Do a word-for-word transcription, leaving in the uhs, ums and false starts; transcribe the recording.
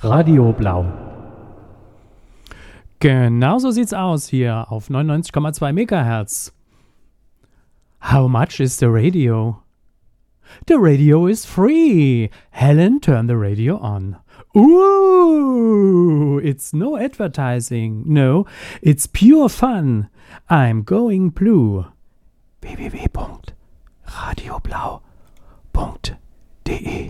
Radio Blau. Genau so sieht's aus hier auf neunundneunzig Komma zwei Megahertz. How much is the radio? The radio is free. Helen, turn the radio on. Ooh, it's no advertising. No, it's pure fun. I'm going blue. w w w punkt radioblau punkt d e